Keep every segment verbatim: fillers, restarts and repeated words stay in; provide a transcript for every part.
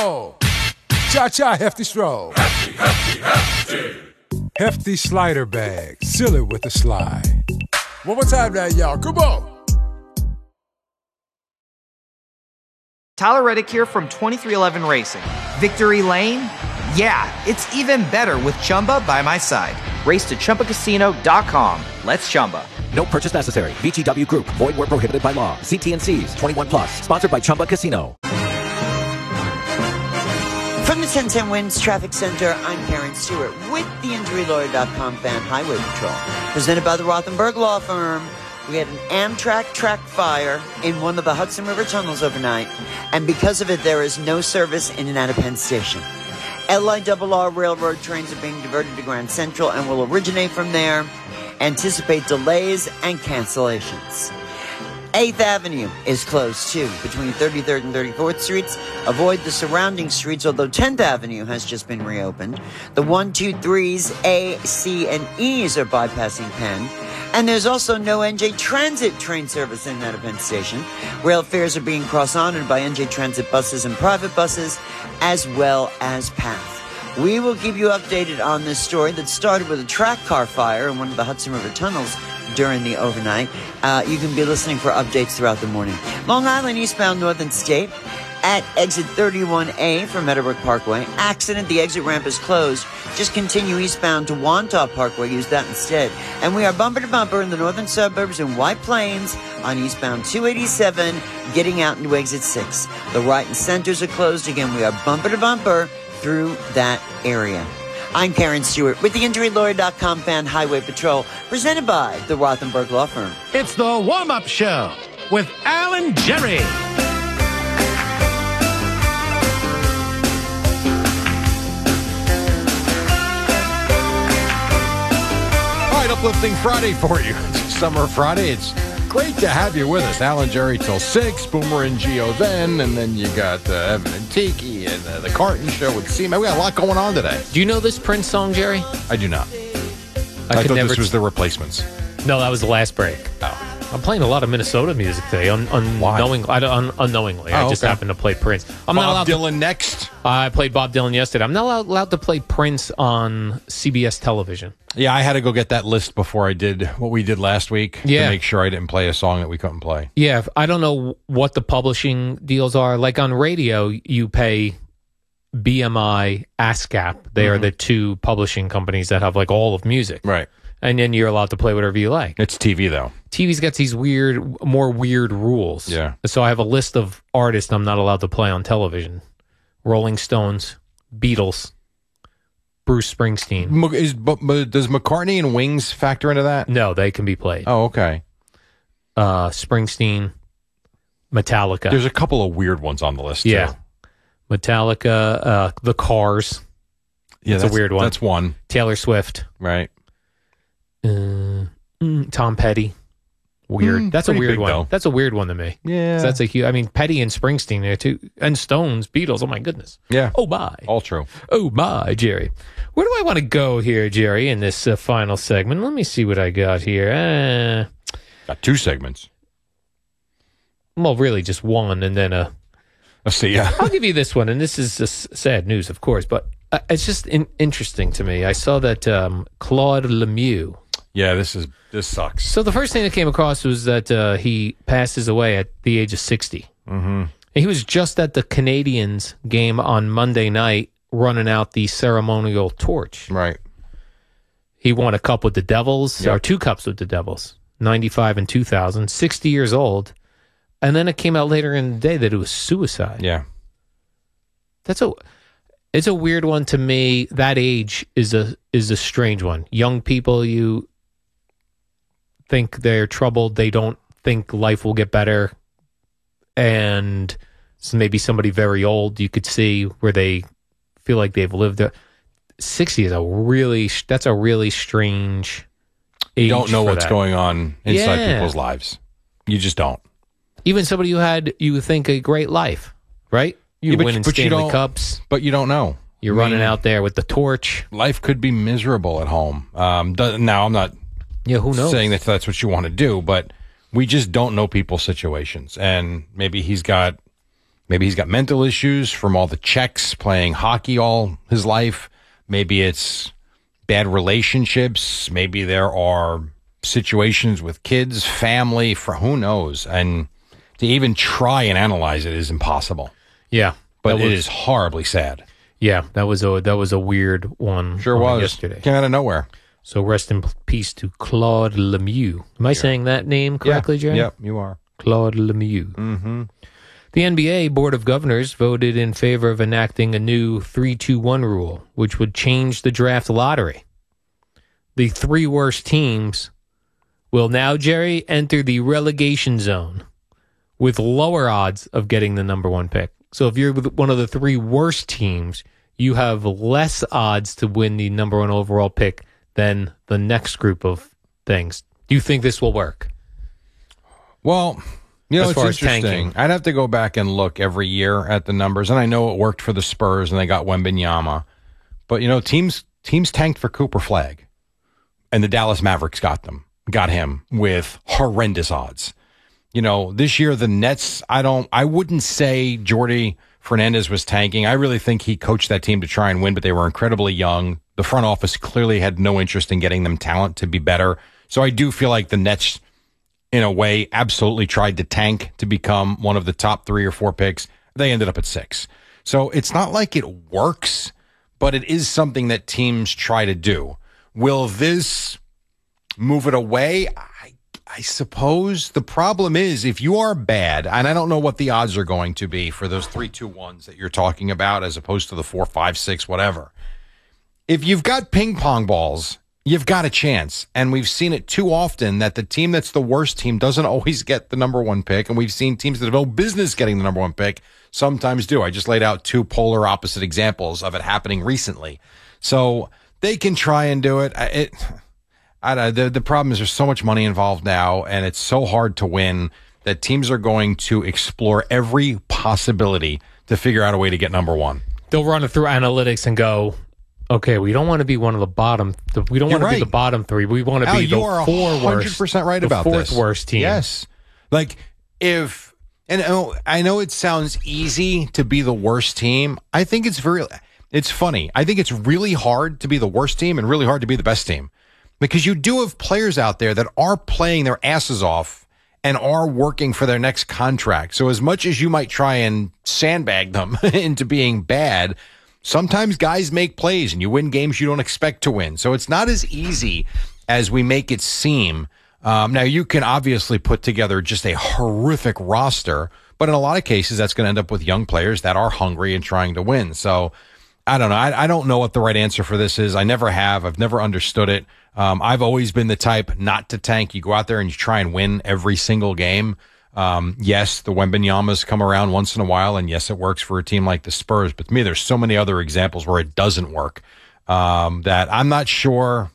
roll. Cha-cha, hefty stroll. Hefty, hefty, hefty. Hefty slider bag. Seal it with a slide. One more time now, y'all. Come on. Tyler Reddick here from twenty-three eleven Racing. Victory Lane? Yeah, it's even better with Chumba by my side. Race to Chumba Casino dot com. Let's Chumba. No purchase necessary. V G W Group. Void where prohibited by law. See T and C's. twenty-one plus. Sponsored by Chumba Casino. From the ten ten Winds Traffic Center, I'm Karen Stewart with the Injury Lawyer dot com Fan Highway Patrol. Presented by the Rothenberg Law Firm. We had an Amtrak track fire in one of the Hudson River tunnels overnight, and because of it, there is no service in and out of Penn Station. L I R R Railroad trains are being diverted to Grand Central and will originate from there. Anticipate delays and cancellations. eighth Avenue is closed, too, between thirty-third and thirty-fourth Streets. Avoid the surrounding streets, although tenth Avenue has just been reopened. The one, two, threes, A, C, and E's are bypassing Penn. And there's also no N J Transit train service in and out of Penn Station. Rail fares are being cross-honored by N J Transit buses and private buses, as well as PATH. We will keep you updated on this story that started with a track car fire in one of the Hudson River tunnels during the overnight. Uh, you can be listening for updates throughout the morning. Long Island eastbound Northern State at exit thirty-one A from Meadowbrook Parkway. Accident, the exit ramp is closed. Just continue eastbound to Wantagh Parkway. Use that instead. And we are bumper to bumper in the northern suburbs in White Plains on eastbound two eighty-seven, getting out into exit six. The right and centers are closed. Again, we are bumper to bumper through that area. I'm Karen Stewart with the Injury Lawyer dot com Fan Highway Patrol, presented by the Rothenberg Law Firm. It's the warm-up show with Alan Jerry. All right, uplifting Friday for you. It's Summer Friday. It's great to have you with us. Alan Jerry till six, Boomer and Geo then, and then you got uh, Evan and Tiki and uh, the Carton Show with C-Man. We got a lot going on today. Do you know this Prince song, Jerry? I do not. I, I thought never this was the Replacements. No, that was the last break. Oh. I'm playing a lot of Minnesota music today, un- unknowing- I don't, un- unknowingly. Oh, I just okay. happened to play Prince. I'm Bob not allowed Dylan to, next. I played Bob Dylan yesterday. I'm not allowed, allowed to play Prince on C B S television. Yeah, I had to go get that list before I did what we did last week Yeah. to make sure I didn't play a song that we couldn't play. Yeah, I don't know what the publishing deals are. Like on radio, you pay B M I, ASCAP. They Mm-hmm. are the two publishing companies that have like all of music. Right. And then you're allowed to play whatever you like. It's T V, though. T V's got these weird, more weird rules. Yeah. So I have a list of artists I'm not allowed to play on television. Rolling Stones, Beatles, Bruce Springsteen. M- Is, but, but does McCartney and Wings factor into that? No, they can be played. Oh, okay. Uh, Springsteen, Metallica. There's a couple of weird ones on the list, too. Yeah. Metallica, uh, The Cars. Yeah, that's, that's a weird one. That's one. Taylor Swift. Right. Uh, mm, Tom Petty. Weird. Mm, that's a pretty weird big, one. though. That's a weird one to me. Yeah. So that's a huge. I mean, Petty and Springsteen there too, and Stones, Beatles. Oh my goodness. Yeah. Oh my. All true. Oh my, Jerry. Where do I want to go here, Jerry? In this uh, final segment, let me see what I got here. Uh, Got two segments. well, really, just one, and then a. Let's see. Yeah. I'll give you this one, and this is just sad news, of course, but uh, it's just in- interesting to me. I saw that um, Claude Lemieux. Yeah. This is this sucks. So the first thing that came across was that uh, he passes away at the age of sixty. Mm-hmm. He was just at the Canadiens game on Monday night, running out the ceremonial torch. Right. He won a cup with the Devils, Yep. or two cups with the Devils, ninety-five and two thousand, sixty years old. And then it came out later in the day that it was suicide. Yeah. That's a it's a weird one to me. That age is a is a strange one. Young people, you think they're troubled, they don't think life will get better. And so maybe somebody very old, you could see where they feel like they've lived a, sixty is a really that's a really strange age. You don't know for what's that. going on inside Yeah. people's lives. You just don't. Even somebody who had, you would think, a great life, right? You're Yeah, but- winning but you Stanley don't- Cups. But you don't know. You're I running mean, out there with the torch. Life could be miserable at home. Um, do- now, I'm not Yeah, who knows? saying that that's what you want to do, but we just don't know people's situations. And maybe he's got Maybe he's got mental issues from all the checks, playing hockey all his life. Maybe it's bad relationships. Maybe there are situations with kids, family, for who knows. And to even try and analyze it is impossible. Yeah. But was, it is horribly sad. Yeah, that was a that was a weird one. Sure was. Yesterday. Came out of nowhere. So rest in peace to Claude Lemieux. Am I yeah. saying that name correctly, yeah. Jerry? Yep, you are. Claude Lemieux. Mm-hmm. The N B A Board of Governors voted in favor of enacting a new three two one rule, which would change the draft lottery. The three worst teams will now, Jerry, enter the relegation zone with lower odds of getting the number one pick. So if you're one of the three worst teams, you have less odds to win the number one overall pick than the next group of things. Do you think this will work? Well, you know, as it's far as interesting. tanking. I'd have to go back and look every year at the numbers, and I know it worked for the Spurs, and they got Wembanyama. But, you know, teams teams tanked for Cooper Flagg, and the Dallas Mavericks got them, got him with horrendous odds. You know, this year the Nets, I don't, I wouldn't say Jordy Fernandez was tanking. I really think he coached that team to try and win, but they were incredibly young. The front office clearly had no interest in getting them talent to be better. So I do feel like the Nets, in a way, absolutely tried to tank to become one of the top three or four picks. They ended up at six. So it's not like it works, but it is something that teams try to do. Will this move it away? I, I suppose the problem is if you are bad, and I don't know what the odds are going to be for those three, two, ones that you're talking about as opposed to the four, five, six, whatever. If you've got ping pong balls, you've got a chance. And we've seen it too often that the team that's the worst team doesn't always get the number one pick. And we've seen teams that have no business getting the number one pick sometimes do. I just laid out two polar opposite examples of it happening recently. So they can try and do it. It, I don't know, the, the problem is there's so much money involved now, and it's so hard to win that teams are going to explore every possibility to figure out a way to get number one. They'll run it through analytics and go, okay, we don't want to be one of the bottom. The, we don't You're want to right. be the bottom three. We want to Al, be the you are four one hundred worst. percent right the about fourth this. worst team. Yes. Like, if, and oh, I know it sounds easy to be the worst team. I think it's very, it's funny. I think it's really hard to be the worst team and really hard to be the best team. Because you do have players out there that are playing their asses off and are working for their next contract. So as much as you might try and sandbag them into being bad, sometimes guys make plays and you win games you don't expect to win. So it's not as easy as we make it seem. Um, now, you can obviously put together just a horrific roster, but in a lot of cases, that's going to end up with young players that are hungry and trying to win. So I don't know. I, I don't know what the right answer for this is. I never have. I've never understood it. Um, I've always been the type not to tank. You go out there and you try and win every single game. Um, yes, the Wembanyamas come around once in a while, and yes, it works for a team like the Spurs. But to me, there's so many other examples where it doesn't work um, that I'm not sure.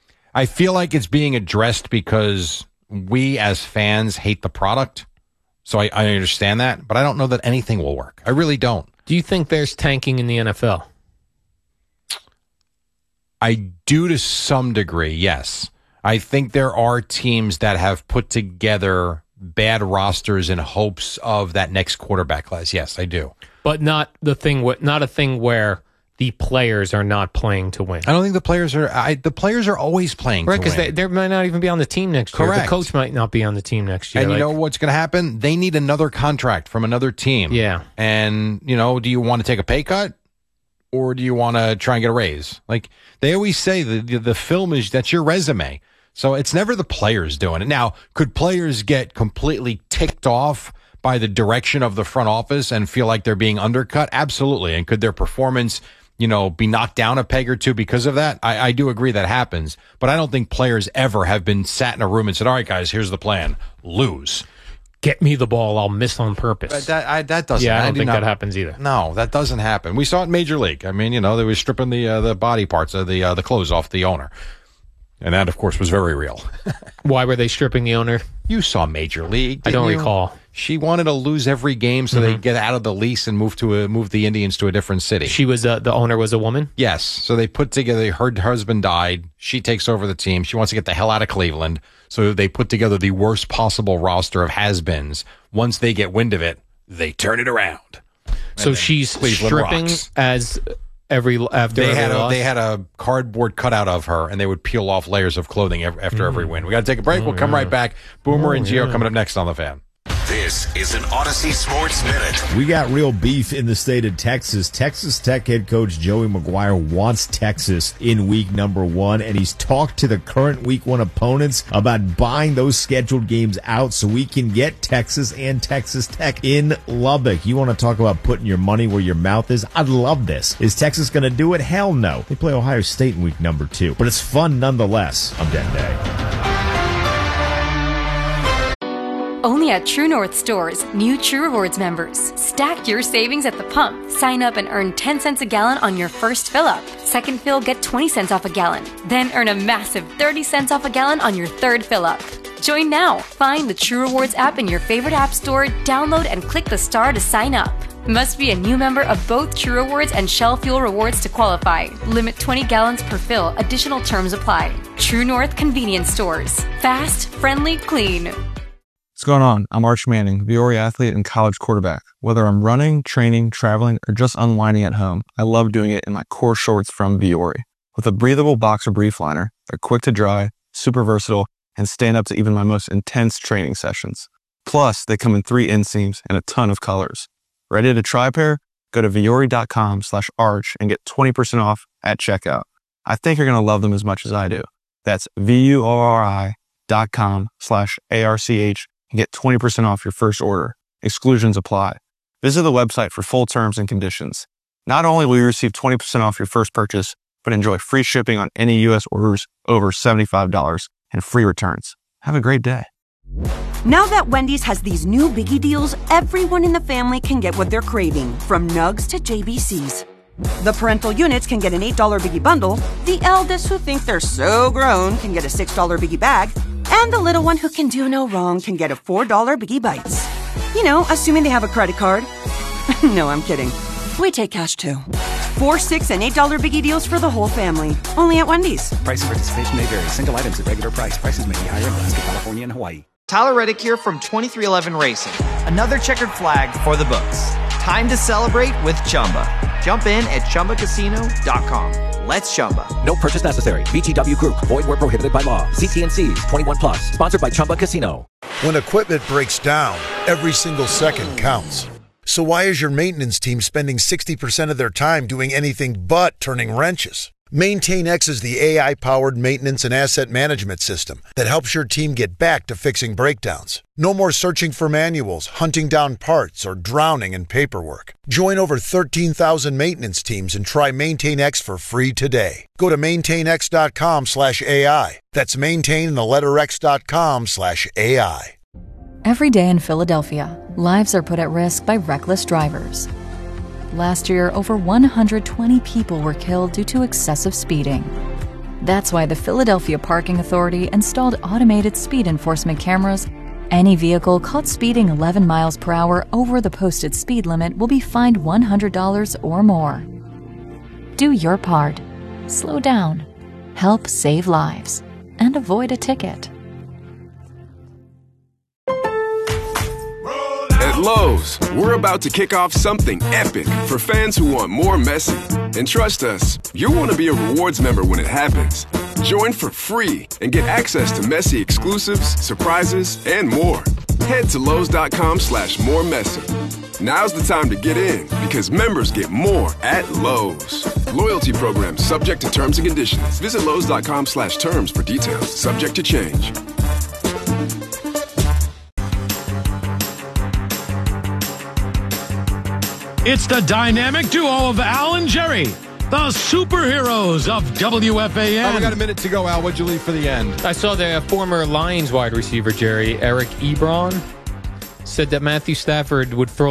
I feel like it's being addressed because we as fans hate the product. So I, I understand that, but I don't know that anything will work. I really don't. Do you think there's tanking in the N F L? I do to some degree, yes. I think there are teams that have put together bad rosters in hopes of that next quarterback class. Yes, I do. But not the thing. Wh- not a thing where the players are not playing to win. I don't think the players are. I, the players are always playing right, to win. because they, they might not even be on the team next year. Correct. The coach might not be on the team next year. And like, you know what's going to happen? They need another contract from another team. Yeah. And, you know, do you want to take a pay cut? Or do you want to try and get a raise? Like they always say, the, the the film is that's your resume. So it's never the players doing it. Now, could players get completely ticked off by the direction of the front office and feel like they're being undercut? Absolutely. And could their performance, you know, be knocked down a peg or two because of that? I, I do agree that happens. But I don't think players ever have been sat in a room and said, all right, guys, here's the plan. Lose. Get me the ball. I'll miss on purpose. But that I, that doesn't. Yeah, I don't do think not, that happens either. No, that doesn't happen. We saw it in Major League. I mean, you know, they were stripping the uh, the body parts of the uh, the clothes off the owner, and that, of course, was very real. Why were they stripping the owner? You saw Major League. I don't you? recall. She wanted to lose every game so Mm-hmm. they get out of the lease and move to a, move the Indians to a different city. She was uh, the owner was a woman. Yes, so they put together. Her husband died. She takes over the team. She wants to get the hell out of Cleveland. So they put together the worst possible roster of has-beens. Once they get wind of it, they turn it around. So she's Cleveland stripping rocks. as every after They every had a, loss? they had a cardboard cutout of her, and they would peel off layers of clothing ev- after every win. We got to take a break. Oh, we'll come yeah. right back. Boomer Oh, and Gio yeah. coming up next on The Fan. This is an Odyssey Sports Minute. We got real beef in the state of Texas. Texas Tech head coach Joey McGuire wants Texas in week number one, and he's talked to the current week one opponents about buying those scheduled games out so we can get Texas and Texas Tech in Lubbock. You want to talk about putting your money where your mouth is? I'd love this. Is Texas going to do it? Hell no. They play Ohio State in week number two, but it's fun nonetheless. I'm Den Day. Only at True North stores, new True Rewards members. Stack your savings at the pump. Sign up and earn ten cents a gallon on your first fill up. Second fill, get twenty cents off a gallon. Then earn a massive thirty cents off a gallon on your third fill up. Join now. Find the True Rewards app in your favorite app store, download and click the star to sign up. Must be a new member of both True Rewards and Shell Fuel Rewards to qualify. Limit twenty gallons per fill. Additional terms apply. True North Convenience Stores. Fast, friendly, clean. What's going on? I'm Arch Manning, Viore athlete and college quarterback. Whether I'm running, training, traveling, or just unwinding at home, I love doing it in my core shorts from Viore. With a breathable boxer brief liner, they're quick to dry, super versatile, and stand up to even my most intense training sessions. Plus, they come in three inseams and a ton of colors. Ready to try a pair? Go to Viore.com slash arch and get twenty percent off at checkout. I think you're going to love them as much as I do. That's V-U-O-R-I dot com slash A-R-C-H and get twenty percent off your first order. Exclusions apply. Visit the website for full terms and conditions. Not only will you receive twenty percent off your first purchase, but enjoy free shipping on any U S orders over seventy-five dollars and free returns. Have a great day. Now that Wendy's has these new biggie deals, everyone in the family can get what they're craving, from nugs to J B Cs. The parental units can get an eight dollar biggie bundle, the eldest who think they're so grown can get a six dollar biggie bag, and the little one who can do no wrong can get a four dollar biggie bites. You know, assuming they have a credit card. No, I'm kidding. We take cash too. Four, six, and eight dollar biggie deals for the whole family. Only at Wendy's. Price and participation may vary. Single items at regular price. Prices may be higher in Alaska, California, and Hawaii. Tyler Reddick here from twenty-three eleven Racing. Another checkered flag for the books. Time to celebrate with Chumba. Jump in at Chumba Casino dot com. Let's Chumba. No purchase necessary. V G W Group. Void where prohibited by law. See T and C's. twenty-one plus. Sponsored by Chumba Casino. When equipment breaks down, every single second counts. So why is your maintenance team spending sixty percent of their time doing anything but turning wrenches? MaintainX is the A I-powered maintenance and asset management system that helps your team get back to fixing breakdowns. No more searching for manuals, hunting down parts, or drowning in paperwork. Join over thirteen thousand maintenance teams and try MaintainX for free today. Go to maintainx.com slash AI. That's maintain the letter X dot com slash AI. Every day in Philadelphia, lives are put at risk by reckless drivers. Last year, over one hundred twenty people were killed due to excessive speeding. That's why the Philadelphia Parking Authority installed automated speed enforcement cameras. Any vehicle caught speeding eleven miles per hour over the posted speed limit will be fined one hundred dollars or more. Do your part. Slow down. Help save lives. And avoid a ticket. At Lowe's, we're about to kick off something epic for fans who want more Messi. And trust us, you'll want to be a rewards member when it happens. Join for free and get access to Messi exclusives, surprises, and more. Head to Lowe's.com slash more Messi. Now's the time to get in because members get more at Lowe's. Loyalty program subject to terms and conditions. Visit Lowe's.com slash terms for details. Subject to change. It's the dynamic duo of Al and Jerry, the superheroes of W F A N. Oh, we got a minute to go, Al. What'd you leave for the end? I saw the former Lions wide receiver, Jerry, Eric Ebron, said that Matthew Stafford would throw